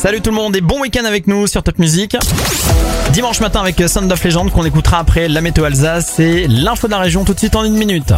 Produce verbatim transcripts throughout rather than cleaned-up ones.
Salut tout le monde et bon week-end avec nous sur Top Music. Dimanche matin avec Sound of Legend qu'on écoutera après la météo Alsace et l'info de la région tout de suite en une minute.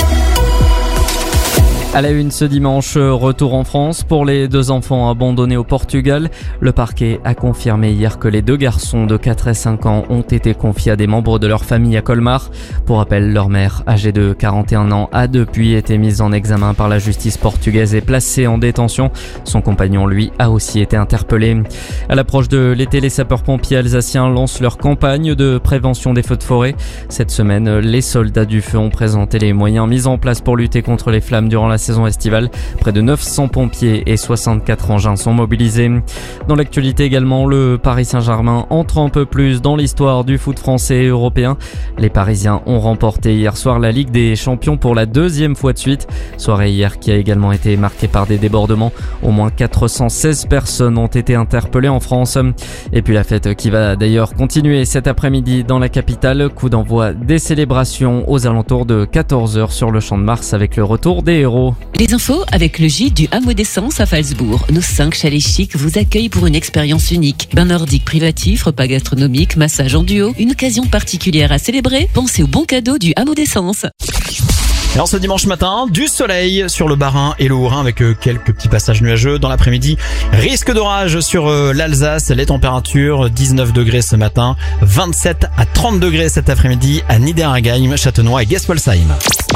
À la une ce dimanche, retour en France pour les deux enfants abandonnés au Portugal. Le parquet a confirmé hier que les deux garçons de quatre et cinq ans ont été confiés à des membres de leur famille à Colmar. Pour rappel, leur mère, âgée de quarante et un ans, a depuis été mise en examen par la justice portugaise et placée en détention. Son compagnon, lui, a aussi été interpellé. À l'approche de l'été, les sapeurs-pompiers alsaciens lancent leur campagne de prévention des feux de forêt. Cette semaine, les soldats du feu ont présenté les moyens mis en place pour lutter contre les flammes durant la saison estivale. Près de neuf cents pompiers et soixante-quatre engins sont mobilisés. Dans l'actualité également, le Paris Saint-Germain entre un peu plus dans l'histoire du foot français et européen. Les Parisiens ont remporté hier soir la Ligue des Champions pour la deuxième fois de suite. Soirée hier qui a également été marquée par des débordements. Au moins quatre cent seize personnes ont été interpellées en France. Et puis la fête qui va d'ailleurs continuer cet après-midi dans la capitale. Coup d'envoi des célébrations aux alentours de quatorze heures sur le Champ de Mars avec le retour des héros. Les infos avec le gîte du Hameau d'Essence à Falsbourg. Nos cinq chalets chics vous accueillent pour une expérience unique. Bain nordique privatif, repas gastronomique, massage en duo. Une occasion particulière à célébrer. Pensez au bon cadeau du Hameau d'Essence. Alors ce dimanche matin, du soleil sur le Bas-Rhin et le Haut-Rhin avec quelques petits passages nuageux. Dans l'après-midi, risque d'orage sur l'Alsace. Les températures, dix-neuf degrés ce matin, vingt-sept à trente degrés cet après-midi à Niederrhein, Châtenois et Gespolsheim.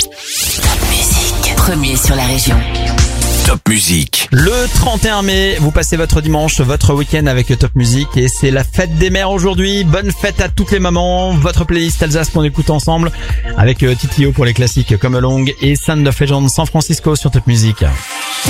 Premier sur la région. Top Music. Le trente et un mai, vous passez votre dimanche, votre week-end avec Top Music et c'est la fête des mères aujourd'hui. Bonne fête à toutes les mamans. Votre playlist Alsace qu'on écoute ensemble avec Titio pour les classiques comme Along et Sound of Legend San Francisco sur Top Music.